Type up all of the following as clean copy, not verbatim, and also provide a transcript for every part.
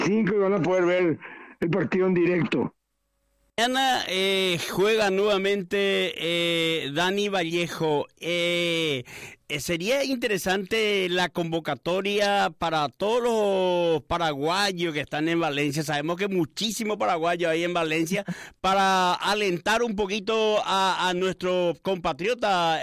5 y van a poder ver el partido en directo. Mañana juega nuevamente Dani Vallejo. Sería interesante la convocatoria para todos los paraguayos que están en Valencia. Sabemos que muchísimos paraguayos hay en Valencia, para alentar un poquito a nuestro compatriota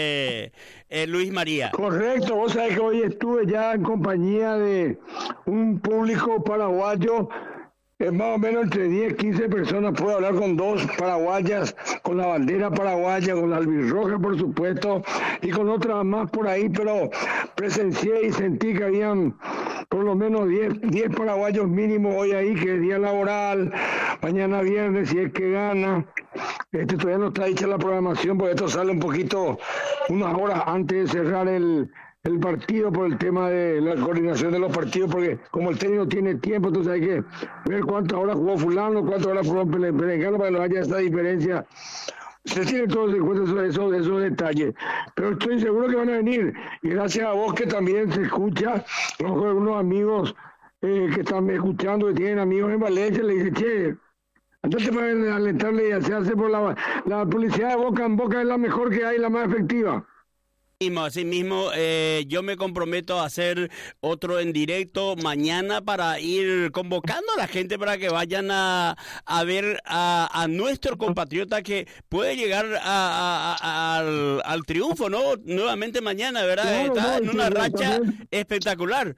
Luis María. Correcto, vos sabés que hoy estuve ya en compañía de un público paraguayo. Más o menos entre 10, 15 personas. Puedo hablar con 2 paraguayas, con la bandera paraguaya, con la albirroja, por supuesto, y con otras más por ahí, pero presencié y sentí que habían por lo menos 10 paraguayos mínimos hoy ahí, que es día laboral, mañana viernes, si es que gana. Todavía no está hecha la programación, porque esto sale un poquito, unas horas antes de cerrar el partido, por el tema de la coordinación de los partidos, porque como el técnico tiene tiempo, entonces hay que ver cuántas horas jugó fulano, cuántas horas jugó Perengano, para que no haya esta diferencia. Se tienen todos en cuenta esos detalles, pero estoy seguro que van a venir, y gracias a vos que también se escucha, unos amigos que están escuchando, que tienen amigos en Valencia, le dicen, che, andate para alentarle, y se hace por la publicidad de boca en boca, es la mejor que hay, la más efectiva. Así mismo, yo me comprometo a hacer otro en directo mañana para ir convocando a la gente para que vayan a ver a nuestro compatriota que puede llegar al triunfo, ¿no? Nuevamente mañana, ¿verdad? Claro, está en una racha también espectacular.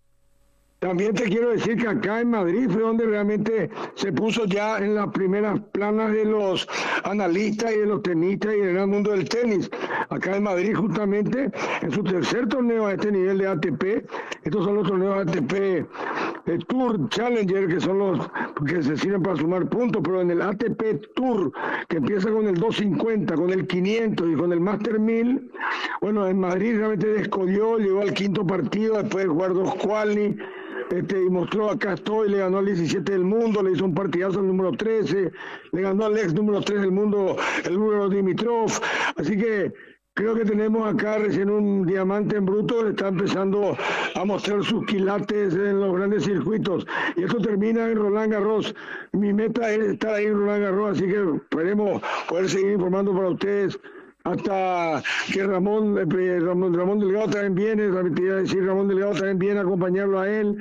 También te quiero decir que acá en Madrid fue donde realmente se puso ya en las primeras planas de los analistas y de los tenistas y en el mundo del tenis. Acá en Madrid, justamente, en su tercer torneo a este nivel de ATP, estos son los torneos ATP Tour Challenger, que son los que se sirven para sumar puntos, pero en el ATP Tour, que empieza con el 250, con el 500 y con el Master 1000, bueno, en Madrid realmente descodió, llegó al quinto partido, después de jugar 2 quali, y mostró, acá estoy, le ganó al 17 del mundo, le hizo un partidazo al número 13, le ganó al ex número 3 del mundo, el número Dimitrov, así que creo que tenemos acá recién un diamante en bruto que está empezando a mostrar sus quilates en los grandes circuitos, y esto termina en Roland Garros. Mi meta es estar ahí en Roland Garros, así que esperemos poder seguir informando para ustedes hasta que Ramón Delgado también viene, Ramón Delgado también viene a acompañarlo a él,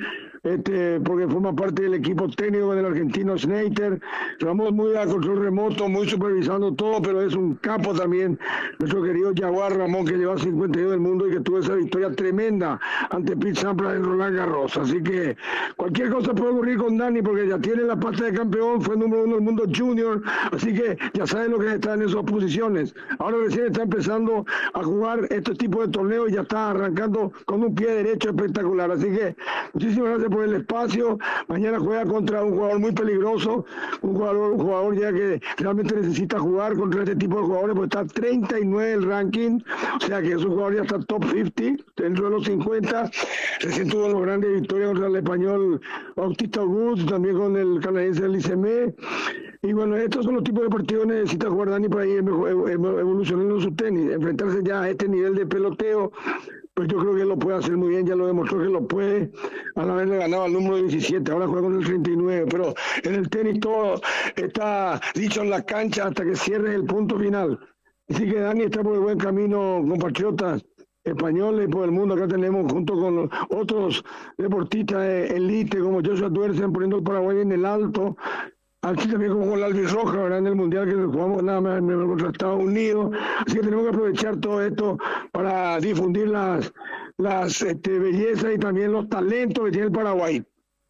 porque forma parte del equipo técnico del argentino Schneider. Ramón muy a control remoto, muy supervisando todo, pero es un capo también, nuestro querido Jaguar Ramón, que lleva 52 del mundo y que tuvo esa victoria tremenda ante Pete Sampras en Roland Garros. Así que cualquier cosa puede ocurrir con Dani, porque ya tiene la pasta de campeón, fue número 1 del mundo junior, así que ya sabe lo que está en esas posiciones. Ahora recién está empezando a jugar este tipo de torneos y ya está arrancando con un pie derecho espectacular. Así que muchísimas gracias por el espacio. Mañana juega contra un jugador muy peligroso, un jugador ya que realmente necesita jugar contra este tipo de jugadores, porque está 39 el ranking, o sea que es un jugador ya está top 50, dentro de los 50, recién tuvo las grandes victorias contra el español Bautista Agut, también con el canadiense Licemé, y bueno, estos son los tipos de partidos que necesita jugar Dani para ir evolucionando su tenis, enfrentarse ya a este nivel de peloteo. Pues yo creo que lo puede hacer muy bien, ya lo demostró que lo puede, al haberle ganado al número 17, ahora juega con el 39, pero en el tenis todo está dicho en la cancha hasta que cierre el punto final. Así que Dani está por el buen camino, compatriotas españoles por el mundo. Acá tenemos, junto con otros deportistas de elite como Joshua Duersen, poniendo el Paraguay en el alto. Aquí también como con la albirroja, ¿verdad? En el mundial que jugamos nada más contra Estados Unidos. Así que tenemos que aprovechar todo esto para difundir las bellezas y también los talentos que tiene el Paraguay.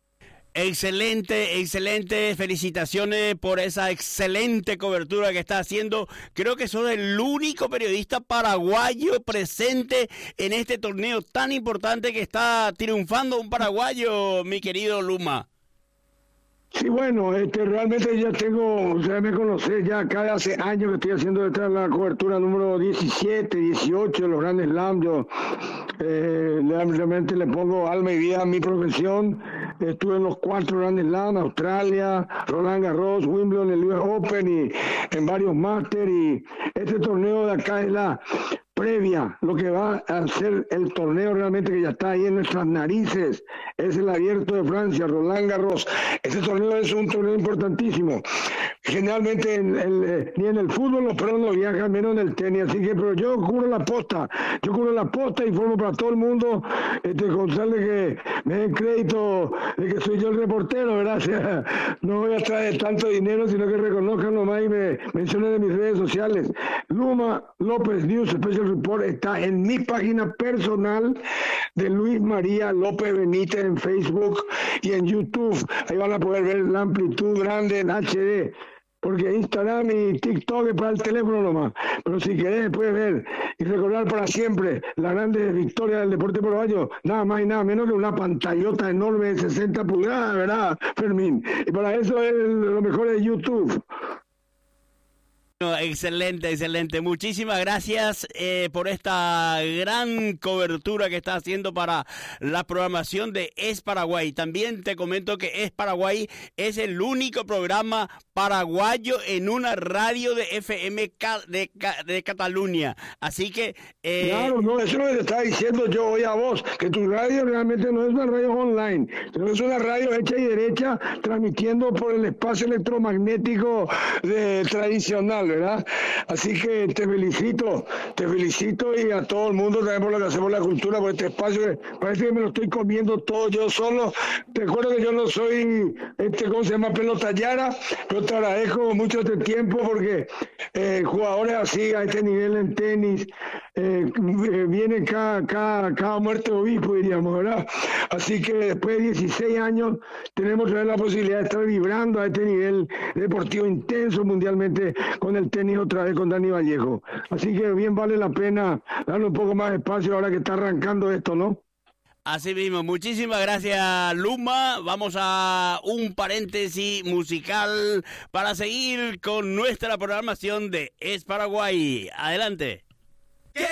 Excelente, excelente. Felicitaciones por esa excelente cobertura que está haciendo. Creo que sos el único periodista paraguayo presente en este torneo tan importante que está triunfando un paraguayo, mi querido Luma. Sí, bueno, realmente ya tengo, ustedes me conocen ya acá hace años que estoy haciendo detrás la cobertura número 17, 18 de los grandes Slam. Yo realmente le pongo alma y vida a mi profesión. Estuve en los 4 grandes Slam, Australia, Roland Garros, Wimbledon, el US Open y en varios Masters, y este torneo de acá es la previa, lo que va a ser el torneo realmente que ya está ahí en nuestras narices, es el Abierto de Francia, Roland Garros. Este torneo es un torneo importantísimo. Generalmente ni en el fútbol los perros no viajan, menos en el tenis, así que pero yo cubro la posta y formo para todo el mundo, con tal de que me den crédito de que soy yo el reportero, ¿verdad? O sea, no voy a traer tanto dinero, sino que reconozcan nomás y me mencionen en mis redes sociales. Luma López News Special Report está en mi página personal de Luis María López Benítez en Facebook y en YouTube. Ahí van a poder ver la amplitud grande en HD. Porque Instagram y TikTok es para el teléfono nomás. Pero si querés, puedes ver y recordar para siempre la grande victoria del deporte paraguayo. Nada más y nada menos que una pantallota enorme de 60 pulgadas, ¿verdad, Fermín? Y para eso es lo mejor de YouTube. Excelente, excelente. Muchísimas gracias por esta gran cobertura que está haciendo para la programación de Es Paraguay. También te comento que Es Paraguay es el único programa paraguayo en una radio de FM de Cataluña. Así que... Claro, no, eso es lo que te estaba diciendo yo hoy a vos, que tu radio realmente no es una radio online, sino es una radio hecha y derecha, transmitiendo por el espacio electromagnético tradicional, ¿verdad? Así que te felicito y a todo el mundo también por lo que hacemos la cultura, por este espacio, parece que me lo estoy comiendo todo yo solo. Te acuerdo que yo no soy, ¿cómo se llama? Pelotallera, pero te agradezco mucho este tiempo porque jugadores así a este nivel en tenis vienen cada muerte obispo, diríamos, ¿verdad? Así que después de 16 años tenemos la posibilidad de estar vibrando a este nivel deportivo intenso mundialmente con el tenis otra vez con Dani Vallejo. Así que bien vale la pena darle un poco más de espacio ahora que está arrancando esto, ¿no? Así mismo, muchísimas gracias, Luma. Vamos a un paréntesis musical para seguir con nuestra programación de Es Paraguay. Adelante.